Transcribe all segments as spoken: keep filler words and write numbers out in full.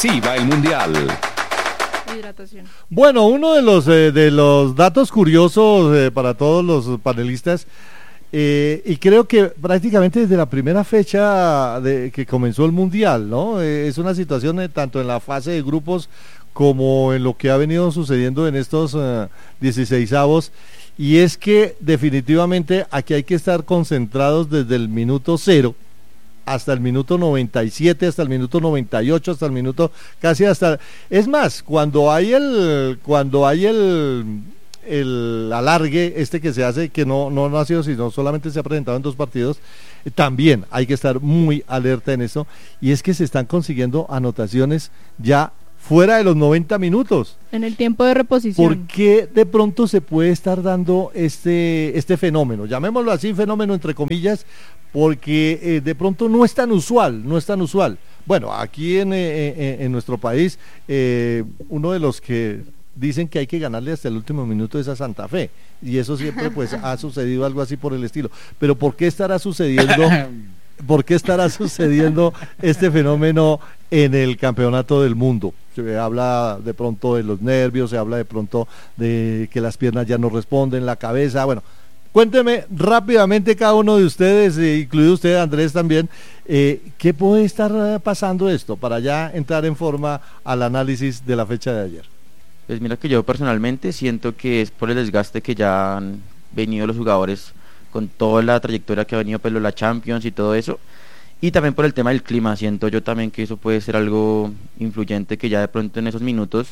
Así va el Mundial. Hidratación. Bueno, uno de los eh, de los datos curiosos eh, para todos los panelistas, eh, y creo que prácticamente desde la primera fecha de que comenzó el Mundial, ¿no? Eh, es una situación eh, tanto en la fase de grupos como en lo que ha venido sucediendo en estos uh, dieciseisavos, y es que definitivamente aquí hay que estar concentrados desde el minuto cero hasta el minuto noventa y siete, hasta el minuto noventa y ocho, hasta el minuto casi hasta, es más, cuando hay el cuando hay el el alargue este que se hace, que no no no ha sido sino solamente se ha presentado en dos partidos, eh, también hay que estar muy alerta en eso, y es que se están consiguiendo anotaciones ya fuera de los noventa minutos. En el tiempo de reposición. ¿Por qué de pronto se puede estar dando este, este fenómeno? Llamémoslo así, fenómeno entre comillas, porque eh, de pronto no es tan usual, no es tan usual. Bueno, aquí en, eh, en nuestro país, eh, uno de los que dicen que hay que ganarle hasta el último minuto es a Santa Fe, y eso siempre pues ha sucedido algo así por el estilo. Pero ¿por qué estará sucediendo... ¿Por qué estará sucediendo este fenómeno en el campeonato del mundo? Se habla de pronto de los nervios, se habla de pronto de que las piernas ya no responden, la cabeza, bueno, cuénteme rápidamente cada uno de ustedes, eh, incluido usted, Andrés, también, eh, ¿qué puede estar pasando esto para ya entrar en forma al análisis de la fecha de ayer? Pues mira que yo personalmente siento que es por el desgaste que ya han venido los jugadores con toda la trayectoria que ha venido pues la Champions y todo eso, y también por el tema del clima. Siento yo también que eso puede ser algo influyente, que ya de pronto en esos minutos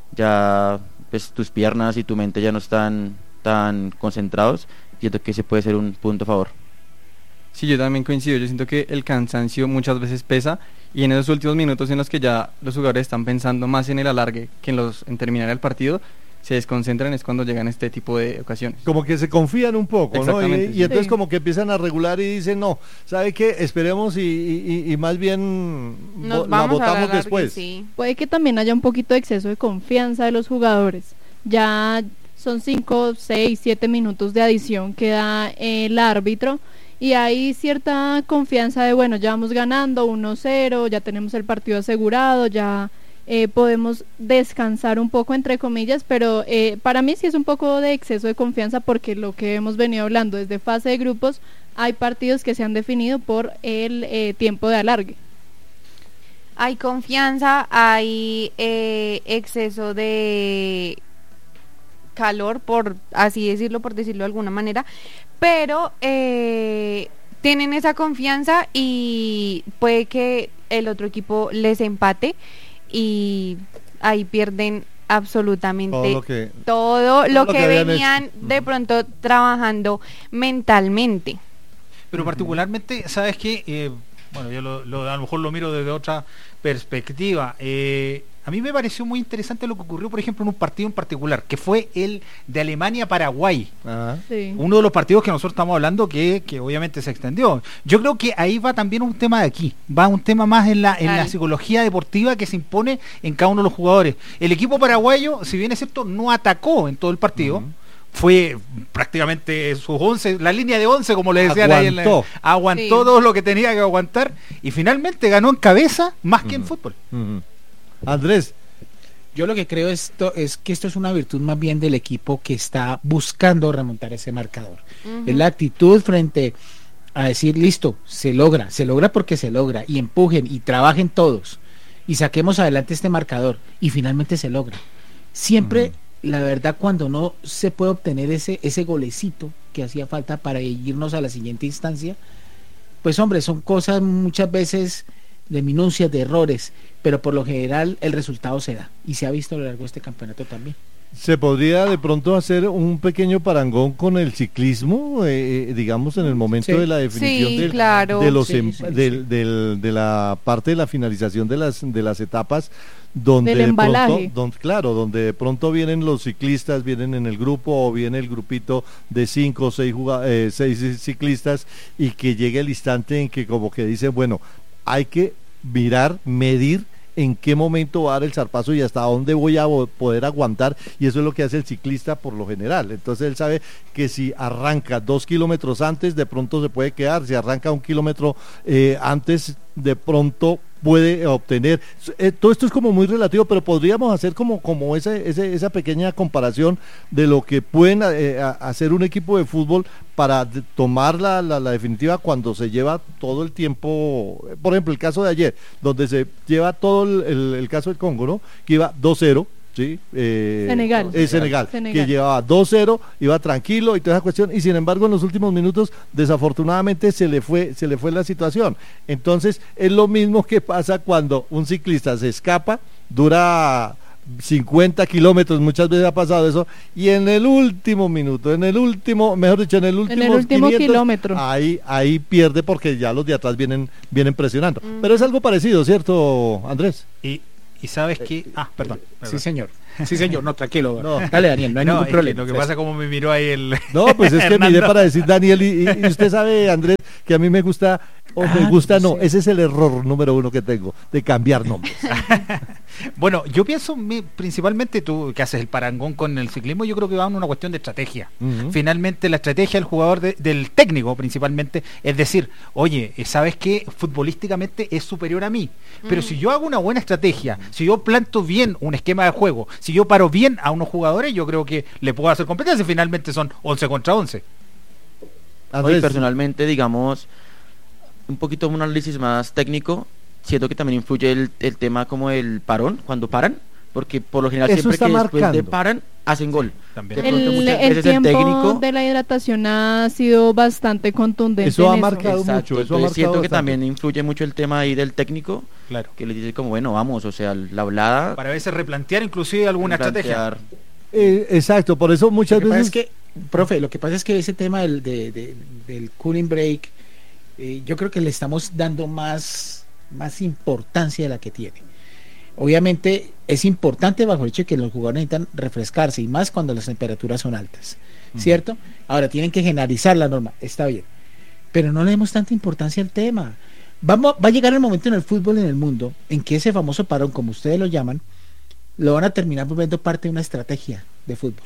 ya pues tus piernas y tu mente ya no están tan concentrados. Siento que ese puede ser un punto a favor. Sí, yo también coincido, yo siento que el cansancio muchas veces pesa, y en esos últimos minutos en los que ya los jugadores están pensando más en el alargue que en, los, en terminar el partido, se desconcentran, es cuando llegan este tipo de ocasiones. Como que se confían un poco, ¿no? Y, y sí. entonces Sí. como que empiezan a regular y dicen, no, ¿sabe qué? Esperemos y, y, y más bien Nos bo- la vamos a votamos alargue, después. sí. Puede que también haya un poquito de exceso de confianza de los jugadores. Ya son cinco, seis, siete minutos de adición que da el árbitro, y hay cierta confianza de, bueno, ya vamos ganando uno cero, ya tenemos el partido asegurado, ya eh, podemos descansar un poco, entre comillas, pero eh, para mí sí es un poco de exceso de confianza, porque lo que hemos venido hablando desde fase de grupos, hay partidos que se han definido por el eh, tiempo de alargue. Hay confianza, hay eh, exceso de calor, por así decirlo, por decirlo de alguna manera, pero eh, tienen esa confianza y puede que el otro equipo les empate y ahí pierden absolutamente Todo lo que, todo lo todo lo que, que habían venían hecho. de pronto trabajando mentalmente. Pero particularmente, ¿sabes qué? Eh, bueno, yo lo, lo- a lo mejor lo miro desde otra perspectiva. Eh, a mí me pareció muy interesante lo que ocurrió, por ejemplo, en un partido en particular, que fue el de Alemania-Paraguay. Ajá. Sí. Uno de los partidos que nosotros estamos hablando que, que obviamente se extendió. Yo creo que ahí va también un tema de aquí, va un tema más en la, en la Claro. psicología deportiva que se impone en cada uno de los jugadores. El equipo paraguayo, si bien es cierto, no atacó en todo el partido, Ujú. fue prácticamente sus once, la línea de once, como le decían ahí en la- Aguantó. aguantó Sí. todo lo que tenía que aguantar y finalmente ganó en cabeza más que en fútbol. Ujú. Andrés, Yo lo que creo esto es que esto es una virtud más bien del equipo que está buscando remontar ese marcador. Ujú. Es la actitud frente a decir, listo, se logra, se logra porque se logra, y empujen y trabajen todos y saquemos adelante este marcador, y finalmente se logra. Siempre, la verdad, cuando no se puede obtener ese, ese golecito que hacía falta para irnos a la siguiente instancia, pues hombre, son cosas muchas veces de minucias, de errores, pero por lo general el resultado se da, y se ha visto a lo largo de este campeonato también. ¿se podría de pronto hacer un pequeño parangón con el ciclismo, eh, eh, digamos, en el momento Sí. de la definición Sí, del- claro. de los Sí, em- sí, del- sí. del- de la parte de la finalización de las de las etapas, donde Del de pronto, embalaje. donde, claro, donde de pronto vienen los ciclistas, vienen en el grupo o viene el grupito de cinco o seis, juga- eh, seis ciclistas, y que llegue el instante en que como que dicen, bueno, hay que mirar, medir en qué momento va a dar el zarpazo y hasta dónde voy a vo- poder aguantar, y eso es lo que hace el ciclista por lo general. Entonces él sabe que si arranca dos kilómetros antes, de pronto se puede quedar; si arranca un kilómetro eh, antes, de pronto puede obtener. Eh, todo esto es como muy relativo, pero podríamos hacer como, como ese, ese, esa pequeña comparación de lo que pueden eh, a, hacer un equipo de fútbol para de, tomar la, la, la definitiva cuando se lleva todo el tiempo. Por ejemplo, el caso de ayer, donde se lleva todo el, el, el caso del Congo, ¿no? Que iba dos cero. Sí, eh, Senegal. eh, Senegal, Senegal, que llevaba dos cero, iba tranquilo y toda esa cuestión, y sin embargo en los últimos minutos desafortunadamente se le fue, se le fue la situación. Entonces es lo mismo que pasa cuando un ciclista se escapa, dura cincuenta kilómetros, muchas veces ha pasado eso, y en el último minuto, en el último, mejor dicho, en el último, en el último quinientos, kilómetro, ahí, ahí pierde porque ya los de atrás vienen, vienen presionando. Mm. Pero es algo parecido, ¿cierto, Andrés? Y, y sabes que... Ah, perdón. perdón. Sí, señor. Sí, señor. No, tranquilo. No. Dale, Daniel, no hay No, ningún es que problema. lo que pasa como me miró ahí el... No, pues es que Hernando. miré para decir Daniel y, y usted sabe, Andrés, que a mí me gusta o me Ah, gusta no no, sé. ese es el error número uno que tengo, de cambiar nombres. Bueno, yo pienso mi- principalmente tú que haces el parangón con el ciclismo, yo creo que va en una cuestión de estrategia. Ujú. Finalmente la estrategia del jugador, de- del técnico principalmente, es decir, oye, ¿sabes qué? Futbolísticamente es superior a mí, pero Mm. si yo hago una buena estrategia, si yo planto bien un esquema de juego, si yo paro bien a unos jugadores, yo creo que le puedo hacer competencia, finalmente son once contra once. Hoy Andrés, personalmente, digamos, un poquito un análisis más técnico, siento que también influye el, el tema como el parón, cuando paran, porque por lo general Eso siempre está que después de marcando. paran, hacen gol. También. De pronto el, muchas el veces el tiempo técnico- de la hidratación ha sido bastante contundente. Eso ha en marcado Exacto, mucho, eso ha entonces marcado siento que bastante. también influye mucho el tema ahí del técnico, Claro. que le dice como, bueno, vamos, o sea, la hablada... Para a veces replantear inclusive alguna estrategia. plantear- Eh, exacto, por eso muchas Lo que pasa veces es que, profe, lo que pasa es que ese tema del, de- de- del cooling break, eh, yo creo que le estamos dando más, más importancia de la que tiene. Obviamente es importante bajo el hecho de que los jugadores necesitan refrescarse y más cuando las temperaturas son altas, ¿cierto? Ahora tienen que generalizar la norma, está bien, pero no le demos tanta importancia al tema. Vamos, va a llegar el momento en el fútbol en el mundo en que ese famoso parón, como ustedes lo llaman, lo van a terminar volviendo parte de una estrategia de fútbol.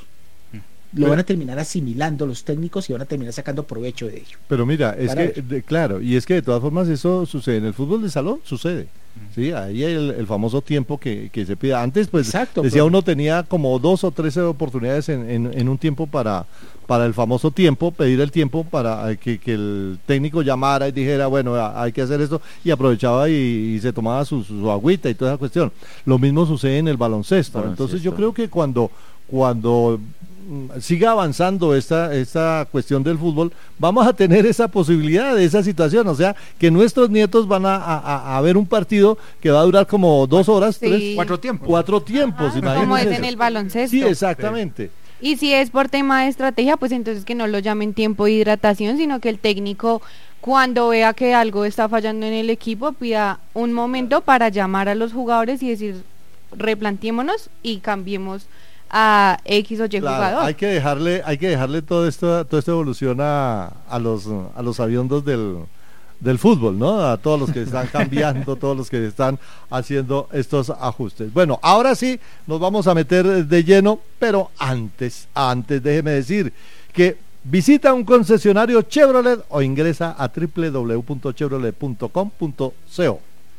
Lo van a terminar asimilando los técnicos y van a terminar sacando provecho de ello. Pero mira, es Para que, de- claro, y es que de todas formas eso sucede en el fútbol de salón, sucede. Sí, ahí hay el, el famoso tiempo que, que se pide. Antes, pues, Exacto, decía profe. uno tenía como dos o tres oportunidades en, en, en un tiempo para, para el famoso tiempo, pedir el tiempo para eh, que, que el técnico llamara y dijera, bueno, a- hay que hacer esto, y aprovechaba y, y se tomaba su, su, su agüita y toda esa cuestión. Lo mismo sucede en el baloncesto. Baloncesto. Entonces yo creo que cuando, cuando mm, siga avanzando esta, esta cuestión del fútbol, vamos a tener esa posibilidad de esa situación, o sea, que nuestros nietos van a, a, a ver un partido que va a durar como dos horas, Sí. tres, Cuatro tiempos. cuatro tiempos, Ajá, imagínense como es eso. en el baloncesto. Sí, exactamente. Y si es por tema de estrategia, pues entonces que no lo llamen tiempo de hidratación, sino que el técnico, cuando vea que algo está fallando en el equipo, pida un momento para llamar a los jugadores y decir, replanteémonos y cambiemos a X o Y Claro, jugador. hay que dejarle, hay que dejarle todo esto, toda esta evolución a, a los a los aviondos del, del fútbol, ¿no? A todos los que están cambiando, todos los que están haciendo estos ajustes. Bueno, ahora sí nos vamos a meter de lleno, pero antes, antes déjeme decir que visita un concesionario Chevrolet o ingresa a doble u doble u doble u punto chevrolet punto com punto co.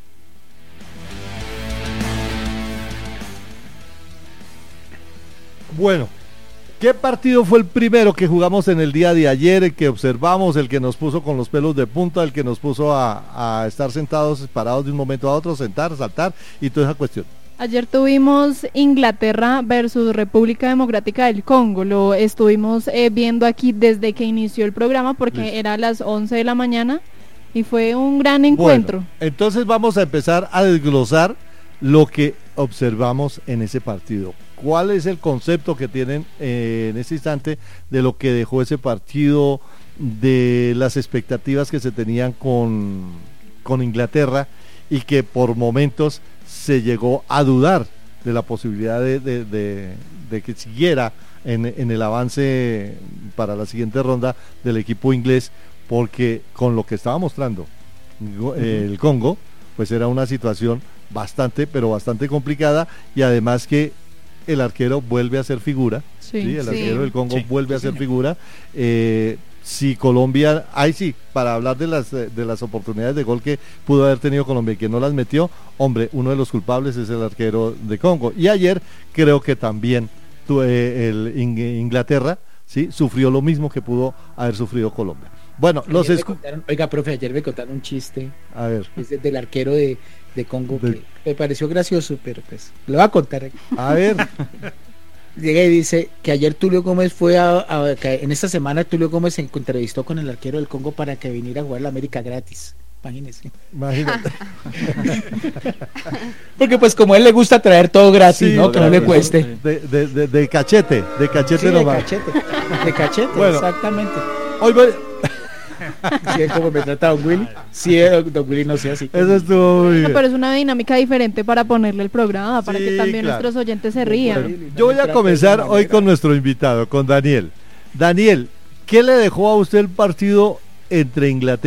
Bueno, ¿qué partido fue el primero que jugamos en el día de ayer, el que observamos, el que nos puso con los pelos de punta, el que nos puso a, a estar sentados, parados de un momento a otro, sentar, saltar y toda esa cuestión? Ayer tuvimos Inglaterra versus República Democrática del Congo. Lo estuvimos eh, viendo aquí desde que inició el programa porque Listo. era a las once de la mañana y fue un gran encuentro. Bueno, entonces vamos a empezar a desglosar lo que observamos en ese partido. ¿Cuál es el concepto que tienen eh, en ese instante de lo que dejó ese partido, de las expectativas que se tenían con, con Inglaterra y que por momentos se llegó a dudar de la posibilidad de, de, de, de que siguiera en, en el avance para la siguiente ronda del equipo inglés, porque con lo que estaba mostrando go- eh, el Congo, pues era una situación bastante, pero bastante complicada, y además que el arquero vuelve a ser figura, Sí. ¿sí? El Sí. arquero del Congo Sí, vuelve a sí, ser señor. figura, eh, si Colombia, ahí sí, para hablar de las eh, de las oportunidades de gol que pudo haber tenido Colombia y que no las metió, hombre, uno de los culpables es el arquero de Congo. Y ayer creo que también tu, eh, el Ing- Inglaterra, sí, sufrió lo mismo que pudo haber sufrido Colombia. Bueno, los Ayer me escu- contaron- oiga, profe, ayer me contaron un chiste a ver, ese del arquero de, de Congo De- que me pareció gracioso, pero pues lo voy a contar. a ver, Llega y dice que ayer Tulio Gómez fue a, a- que en esta semana Tulio Gómez se entrevistó con el arquero del Congo para que viniera a jugar la América gratis. Imagínense. imagínate. Porque pues como a él le gusta traer todo gratis, Sí, ¿no? Que no le claro, cueste. De, de, de, de cachete, de cachete Sí, de nomás. cachete. De cachete, Bueno. exactamente. Hoy voy- Sí, como me trata Don Willy. Sí, eh, Don Willy no sea así. Eso estuvo muy No, bien. pero es una dinámica diferente para ponerle el programa, para Sí, que también claro. nuestros oyentes se rían. Bueno. Yo voy a comenzar hoy con nuestro invitado, con Daniel. Daniel, ¿qué le dejó a usted el partido entre Inglaterra